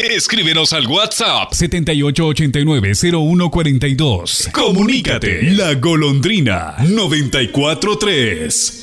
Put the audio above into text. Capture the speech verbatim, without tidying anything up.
Escríbenos al WhatsApp setenta y ocho ochenta y nueve cero uno cuarenta y dos. Comunícate. La Golondrina noventa y cuatro tres.